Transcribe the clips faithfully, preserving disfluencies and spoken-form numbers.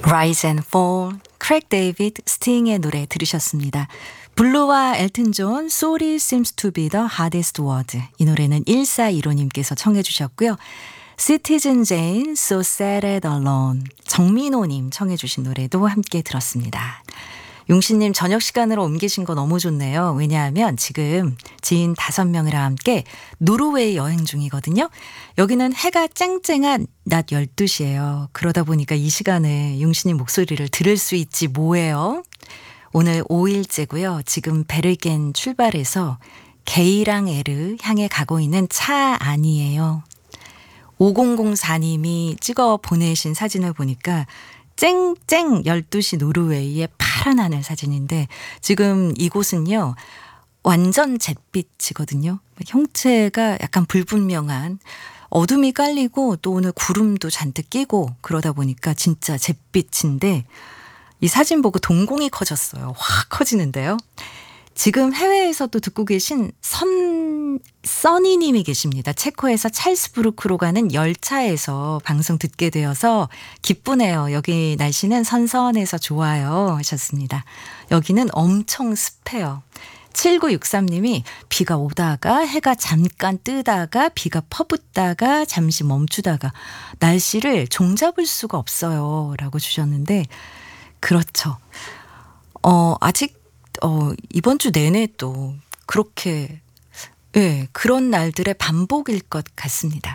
Rise and Fall, 크랙 데이비드, 스팅의 노래 들으셨습니다. 블루와 엘튼 존, Sorry seems to be the hardest word. 이 노래는 일사일오님께서 청해 주셨고요. Citizen Jane, So Sad and Alone. 정민호님 청해 주신 노래도 함께 들었습니다. 용신님 저녁 시간으로 옮기신 거 너무 좋네요. 왜냐하면 지금 지인 다섯 명이랑 함께 노르웨이 여행 중이거든요. 여기는 해가 쨍쨍한 낮 열두 시예요. 그러다 보니까 이 시간에 용신님 목소리를 들을 수 있지 뭐예요. 오늘 오 일째고요. 지금 베르겐 출발해서 게이랑에르 향해 가고 있는 차 안이에요. 오공공사님이 찍어 보내신 사진을 보니까 쨍쨍 열두 시 노르웨이의 파란 하늘 사진인데 지금 이곳은요 완전 잿빛이거든요. 형체가 약간 불분명한 어둠이 깔리고 또 오늘 구름도 잔뜩 끼고 그러다 보니까 진짜 잿빛인데 이 사진 보고 동공이 커졌어요. 확 커지는데요. 지금 해외에서 또 듣고 계신 선, 써니님이 계십니다. 체코에서 찰스부르크로 가는 열차에서 방송 듣게 되어서 기쁘네요. 여기 날씨는 선선해서 좋아요 하셨습니다. 여기는 엄청 습해요. 칠구육삼님이 비가 오다가 해가 잠깐 뜨다가 비가 퍼붓다가 잠시 멈추다가 날씨를 종잡을 수가 없어요 라고 주셨는데 그렇죠. 어, 아직 어, 이번 주 내내 또 그렇게 예, 그런 날들의 반복일 것 같습니다.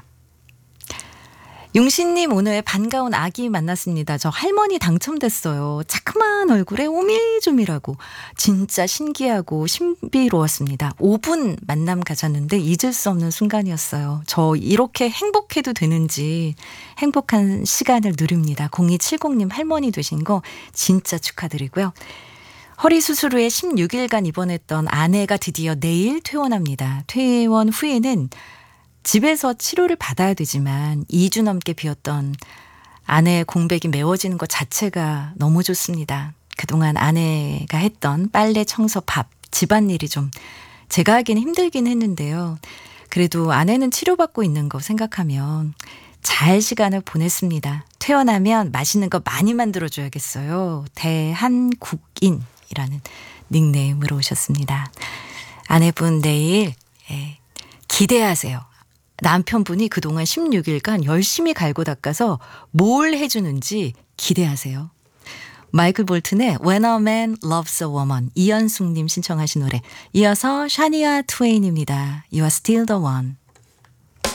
용신님 오늘 반가운 아기 만났습니다. 저 할머니 당첨됐어요. 자그마한 얼굴에 오밀조밀하고 진짜 신기하고 신비로웠습니다. 오 분 만남 가졌는데 잊을 수 없는 순간이었어요. 저 이렇게 행복해도 되는지 행복한 시간을 누립니다. 공이칠공님 할머니 되신 거 진짜 축하드리고요. 허리 수술 후에 십육 일간 입원했던 아내가 드디어 내일 퇴원합니다. 퇴원 후에는 집에서 치료를 받아야 되지만 이 주 넘게 비었던 아내의 공백이 메워지는 것 자체가 너무 좋습니다. 그동안 아내가 했던 빨래, 청소, 밥, 집안일이 좀 제가 하기는 힘들긴 했는데요. 그래도 아내는 치료받고 있는 거 생각하면 잘 시간을 보냈습니다. 퇴원하면 맛있는 거 많이 만들어줘야겠어요. 대한국인 이라는 닉네임으로 오셨습니다. 아내분 내일 예, 기대하세요. 남편분이 그동안 십육 일간 열심히 갈고 닦아서 뭘 해주는지 기대하세요. 마이클 볼튼의 When a Man Loves a Woman 이연숙님 신청하신 노래 이어서 샤니아 트웨인입니다. You are still the one.